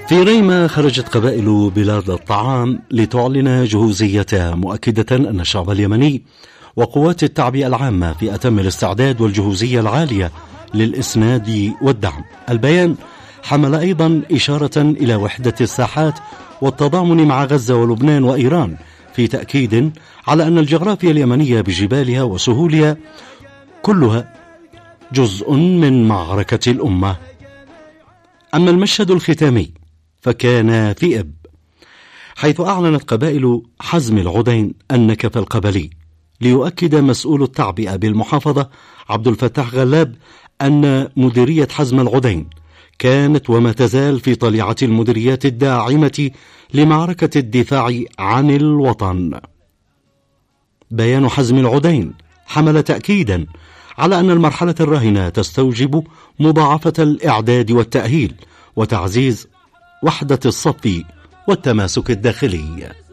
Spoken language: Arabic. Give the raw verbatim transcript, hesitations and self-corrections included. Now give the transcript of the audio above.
في ريما خرجت قبائل بلاد الطعام لتعلن جهوزيتها، مؤكدة أن الشعب اليمني وقوات التعبئة العامة في أتم الاستعداد والجهوزية العالية للإسناد والدعم. البيان حمل أيضا إشارة إلى وحدة الساحات والتضامن مع غزة ولبنان وإيران، في تأكيد على أن الجغرافيا اليمنية بجبالها وسهولها كلها جزء من معركة الأمة. أما المشهد الختامي فكان في إب، حيث أعلنت قبائل حزم العدين النكف القبلي، ليؤكد مسؤول التعبئة بالمحافظة عبد الفتاح غلاب أن مديرية حزم العدين كانت وما تزال في طليعة المديريات الداعمة لمعركة الدفاع عن الوطن. بيان حزم العدين حمل تأكيدا على أن المرحلة الراهنة تستوجب مضاعفة الإعداد والتأهيل وتعزيز وحدة الصف والتماسك الداخلي.